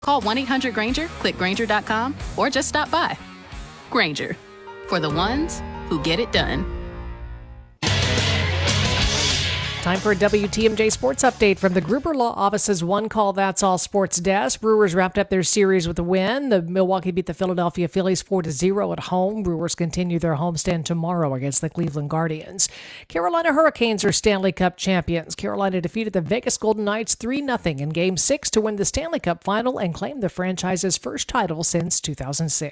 Call 1-800-GRANGER, click Granger.com, or just stop by. Granger, for the ones who get it done. Time for a WTMJ Sports Update from the Gruber Law Office's One Call That's All Sports Desk. Brewers wrapped up their series with a win. The Milwaukee beat the Philadelphia Phillies 4-0 at home. Brewers continue their homestand tomorrow against the Cleveland Guardians. Carolina Hurricanes are Stanley Cup champions. Carolina defeated the Vegas Golden Knights 3-0 in Game 6 to win the Stanley Cup final and claim the franchise's first title since 2006.